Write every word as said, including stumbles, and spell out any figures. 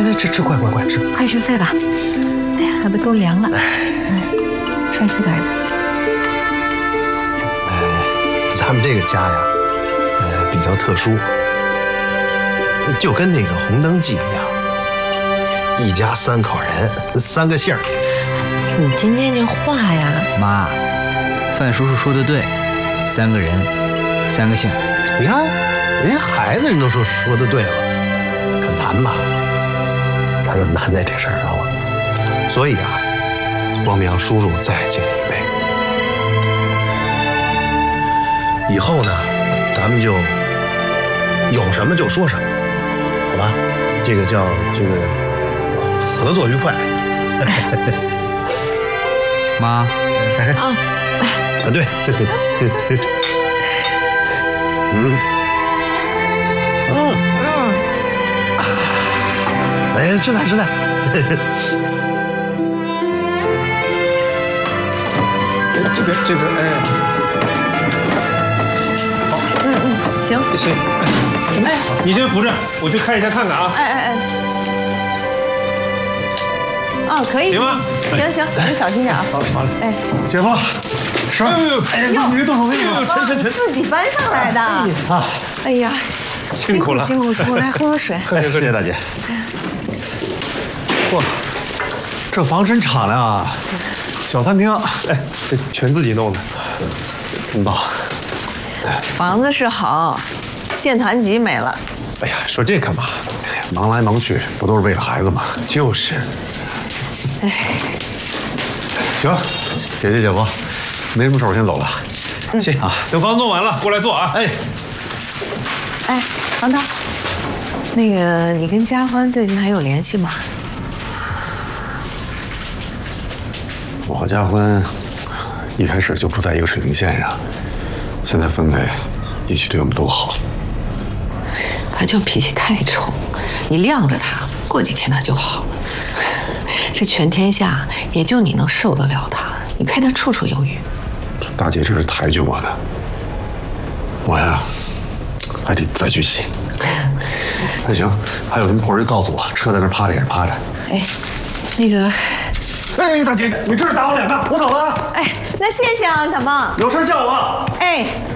来吃吃，快快快吃！ 快吃菜吧。哎呀，还不都凉了。嗯，穿吃点。 哎，咱们这个家呀，呃，比较特殊，就跟那个《红灯记》一样，一家三口人，三个姓儿。 你今天这话呀， 妈，范叔叔说的对，三个人，三个姓。 你看，人家孩子人都说说的对了，可难吧？他就难在这事儿上了。所以啊，光明叔叔再敬你一杯。以后呢，咱们就有什么就说什么，好吧？这个叫这个合作愉快。 妈， 啊， 啊对，嗯嗯嗯，哎，吃菜吃菜。 这边这边，哎，好， 嗯嗯，行， 行，哎，你先扶着，我去看一下看看啊。 哎哎哎，哦，可以， 行吗？ 行行，你小心点啊。 好，好嘞。 哎， 姐夫，是吧？ 哎呀，你别动手，哎呦，沉沉沉， 自己搬上来的。 啊， 哎呀， 辛苦了， 辛苦辛苦，来喝口水。 谢谢大姐。嚯，这房真敞亮啊！小餐厅， 哎，这全自己弄的， 真棒。 房子是好，现团集没了。 哎呀，说这干嘛？ 忙来忙去，不都是为了孩子吗？ 就是。 哎， 行，姐姐姐夫，没什么事，我先走了。 行啊，等房子弄完了，过来坐啊。哎， 哎，王涛，那个你跟佳欢最近还有联系吗？ 我和佳欢一开始就不在一个水平线上，现在分开，一起对我们都好。 他就脾气太冲，你晾着他，过几天他就好了。这全天下也就你能受得了他，你配他处处有余。 大姐这是抬举我的，我呀还得再去洗。那行，还有什么活就告诉我，车在那趴着也是趴着。 哎，那个， 哎，大姐，你这是打我脸呢，我走了。 哎，那谢谢啊，小梦。 有事叫我。 哎。